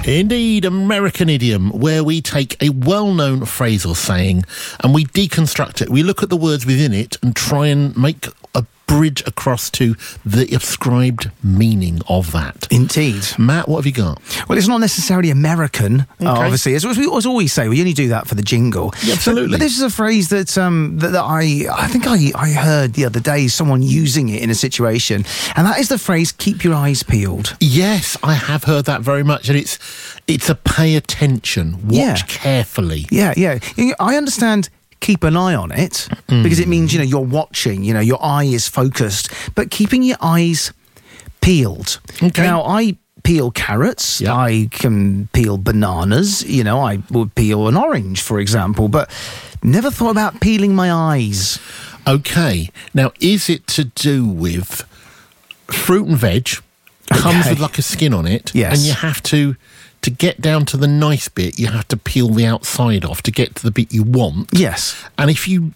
Indeed, American idiom, where we take a well-known phrase or saying and we deconstruct it. We look at the words within it and try and make a bridge across to the ascribed meaning of that. Indeed. Matt, what have you got? Well, it's not necessarily American, obviously. As we always say, we only do that for the jingle. Yeah, absolutely. But this is a phrase that I think I heard the other day, someone using it in a situation, and that is the phrase, keep your eyes peeled. Yes, I have heard that very much, and it's a pay attention, watch carefully. Yeah. I understand keep an eye on it because it means, you're watching, your eye is focused, but keeping your eyes peeled. Okay. Now, I peel carrots, I can peel bananas, I would peel an orange, for example, but never thought about peeling my eyes. Okay. Now, is it to do with fruit and veg, comes with like a skin on it, yes, and you have to get down to the nice bit, you have to peel the outside off to get to the bit you want. Yes. And if you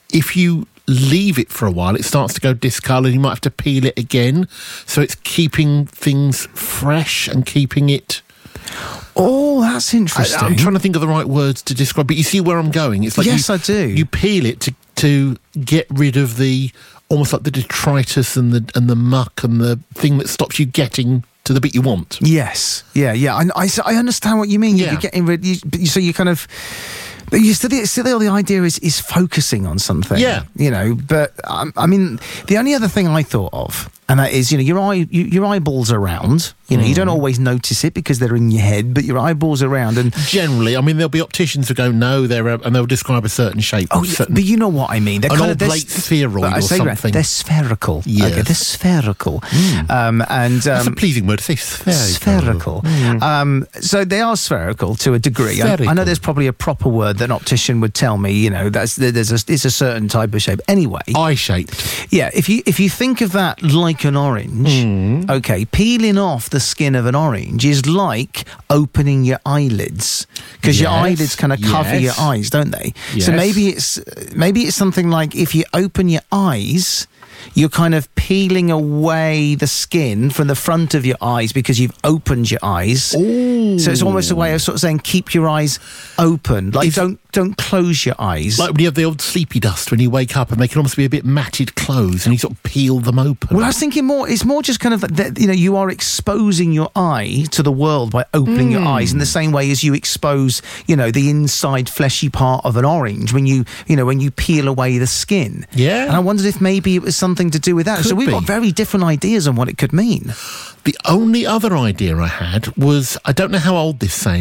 leave it for a while, it starts to go discoloured. You might have to peel it again. So it's keeping things fresh and keeping it... Oh, that's interesting. I'm trying to think of the right words to describe, but you see where I'm going. It's like yes, I do. You peel it to get rid of the... almost like the detritus and the muck and the thing that stops you getting to the bit you want. Yes, yeah. I understand what you mean. Yeah. You're getting rid. So you kind of. But still the idea is focusing on something. Yeah. But I mean, the only other thing I thought of, and that is, your eyeballs are round. You don't always notice it because they're in your head, but your eyeballs are round. And generally, I mean, there'll be opticians who go, no, and they'll describe a certain shape. Oh, but you know what I mean. They're an kind oblate spheroid or something. They're spherical. Yes. Okay, they're spherical. That's a pleasing word to say, spherical. So they are spherical to a degree. I know there's probably a proper word that an optician would tell me, it's a certain type of shape. Anyway. Eye-shaped. Yeah, if you think of that like an orange, okay, peeling off the skin of an orange is like opening your eyelids, because your eyelids kind of cover your eyes, don't they? Yes. So maybe it's something like if you open your eyes, you're kind of peeling away the skin from the front of your eyes because you've opened your eyes. Ooh. So it's almost a way of sort of saying keep your eyes open, like don't close your eyes. Like when you have the old sleepy dust when you wake up and they can almost be a bit matted closed and you sort of peel them open. Well, I was thinking it's more just kind of that, you are exposing your eye to the world by opening your eyes in the same way as you expose, the inside fleshy part of an orange when you peel away the skin. Yeah. And I wondered if maybe it was something to do with that. So we've got very different ideas on what it could mean. The only other idea I had was, I don't know how old this saying